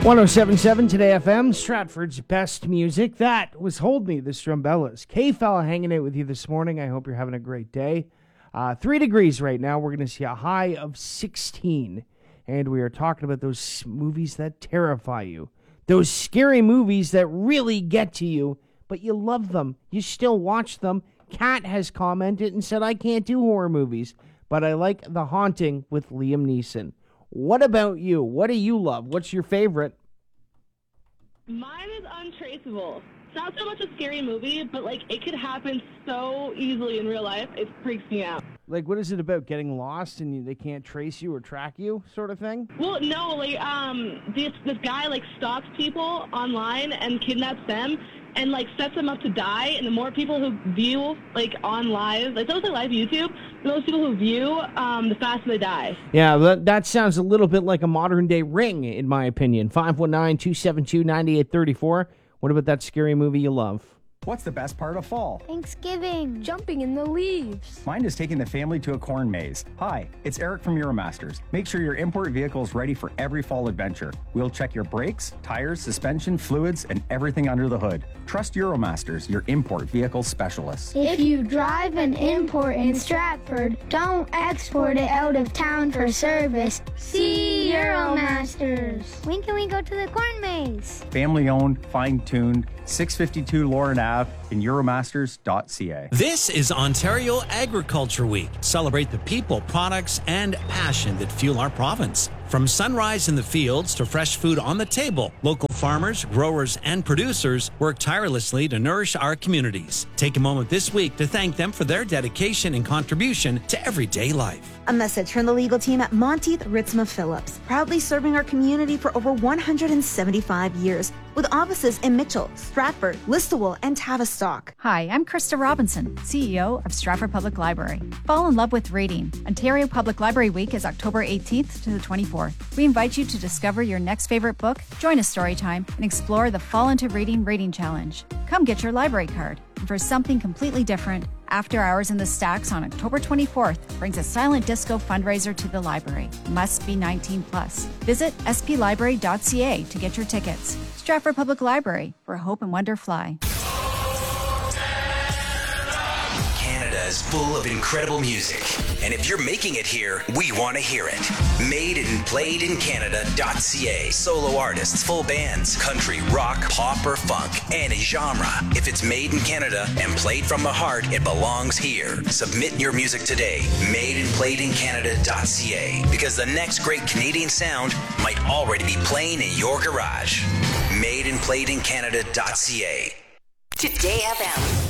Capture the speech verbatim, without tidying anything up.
one oh seven point seven Today F M, Stratford's best music. That was Hold Me, the Strumbellas. K-Fella hanging out with you this morning. I hope you're having a great day. Uh, three degrees right now. We're going to see a high of sixteen. And we are talking about those movies that terrify you. Those scary movies that really get to you, but you love them. You still watch them. Kat has commented and said, I can't do horror movies, but I like The Haunting with Liam Neeson. What about you? What do you love? What's your favorite? Mine is Untraceable. It's not so much a scary movie, but like it could happen so easily in real life. It freaks me out. Like, what is it about? Getting lost and you, they can't trace you or track you, sort of thing? Well, no, like um, this this guy like stalks people online and kidnaps them, and like sets them up to die. And the more people who view like on live, like those are live YouTube, the most people who view, um, the faster they die. Yeah, that, that sounds a little bit like a modern day Ring, in my opinion. five one nine, two seven two, nine eight three four. What about that scary movie you love? What's the best part of fall? Thanksgiving. Jumping in the leaves. Mine is taking the family to a corn maze. Hi, it's Eric from Euromasters. Make sure your import vehicle is ready for every fall adventure. We'll check your brakes, tires, suspension, fluids, and everything under the hood. Trust Euromasters, your import vehicle specialists. If you drive an import in Stratford, don't export it out of town for service. See Euromasters. When can we go to the corn maze? Family owned, fine tuned, six fifty-two Lauren Avenue in euromasters dot c a. This is Ontario Agriculture Week. Celebrate the people, products, and passion that fuel our province. From sunrise in the fields to fresh food on the table, local farmers, growers, and producers work tirelessly to nourish our communities. Take a moment this week to thank them for their dedication and contribution to everyday life. A message from the legal team at Monteith Ritzma Phillips, proudly serving our community for over one hundred seventy-five years, with offices in Mitchell, Stratford, Listowel, and Tavistock. Hi, I'm Krista Robinson, C E O of Stratford Public Library. Fall in love with reading. Ontario Public Library Week is October eighteenth to the twenty-fourth. We invite you to discover your next favorite book, join a story time, and explore the Fall Into Reading Reading Challenge. Come get your library card. And for something completely different, After Hours in the Stacks on October twenty-fourth brings a silent disco fundraiser to the library. Must be nineteen plus. Visit s p library dot c a to get your tickets. Stratford Public Library, where hope and wonder fly. Canada is full of incredible music, and if you're making it here, we want to hear it. Made and played in Canada dot c a. Solo artists, full bands, country, rock, pop, or funk, any genre. If it's made in Canada and played from the heart, it belongs here. Submit your music today. Made and played in Canada dot c a. Because the next great Canadian sound might already be playing in your garage. Made and played in Canada dot c a. Today F M.